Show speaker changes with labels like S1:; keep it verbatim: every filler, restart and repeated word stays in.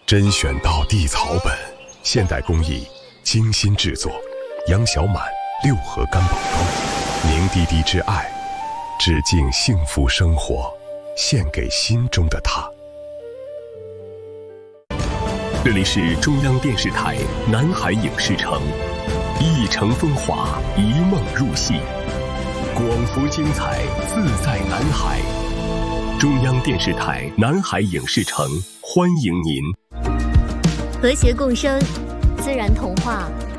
S1: 甄选到地草本，现代工艺精心制作，杨小满六合干宝膏，凝滴滴之爱，致敬幸福生活，献给心中的他。这里是中央电视台南海影视城，一城风华，一梦入戏，广福精彩，自在南海。中央电视台南海影视城欢迎您。
S2: 和谐共生，自然童话